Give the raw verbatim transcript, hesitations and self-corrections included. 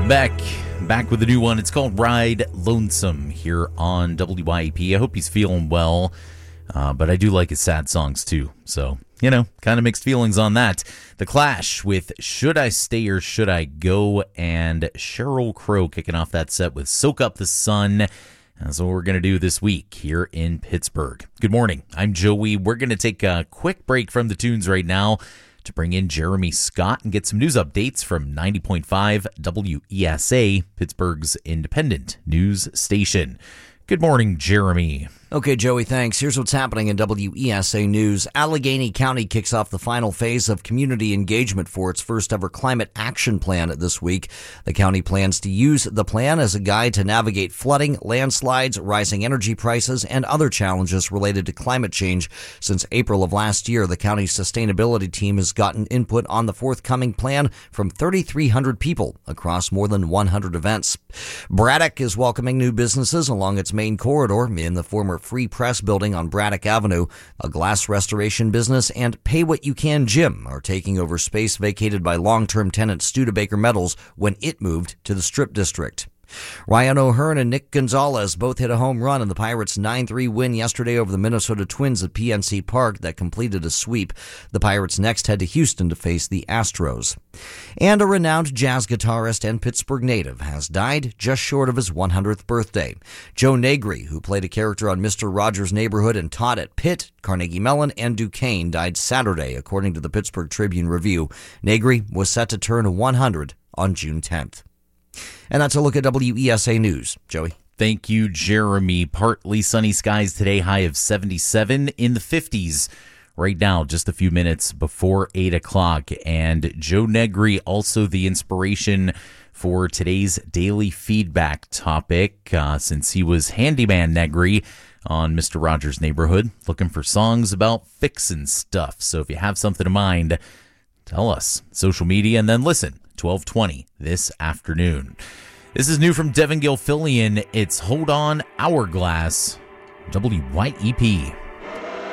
Beck, back with a new one. It's called Ride Lonesome here on W Y E P. I hope he's feeling well, uh, but I do like his sad songs too. So, you know, kind of mixed feelings on that. The Clash with Should I Stay or Should I Go? And Sheryl Crow kicking off that set with Soak Up the Sun. That's what we're going to do this week here in Pittsburgh. Good morning. I'm Joey. We're going to take a quick break from the tunes right now to bring in Jeremy Scott and get some news updates from ninety point five W E S A, Pittsburgh's independent news station. Good morning, Jeremy. Okay, Joey, thanks. Here's what's happening in W E S A News. Allegheny County kicks off the final phase of community engagement for its first ever climate action plan this week. The county plans to use the plan as a guide to navigate flooding, landslides, rising energy prices, and other challenges related to climate change. Since April of last year, the county's sustainability team has gotten input on the forthcoming plan from thirty-three hundred people across more than one hundred events. Braddock is welcoming new businesses along its main corridor in the former Free Press building on Braddock Avenue. A glass restoration business and Pay What You Can Gym are taking over space vacated by long-term tenant Studebaker Metals when it moved to the Strip District. Ryan O'Hearn and Nick Gonzalez both hit a home run in the Pirates' nine three win yesterday over the Minnesota Twins at P N C Park that completed a sweep. The Pirates next head to Houston to face the Astros. And a renowned jazz guitarist and Pittsburgh native has died just short of his one hundredth birthday. Joe Negri, who played a character on Mister Rogers' Neighborhood and taught at Pitt, Carnegie Mellon, and Duquesne, died Saturday, according to the Pittsburgh Tribune-Review. Negri was set to turn one hundred on June tenth. And that's a look at W E S A News. Joey. Thank you, Jeremy. Partly sunny skies today, high of seventy-seven, in the fifties right now, just a few minutes before eight o'clock. And Joe Negri, also the inspiration for today's daily feedback topic, uh, since he was Handyman Negri on Mister Rogers' Neighborhood, looking for songs about fixing stuff. So if you have something in mind, tell us. Social media, and then listen. twelve twenty this afternoon. This is new from Devin Gilfillian. It's Hold On Hourglass, W Y E P.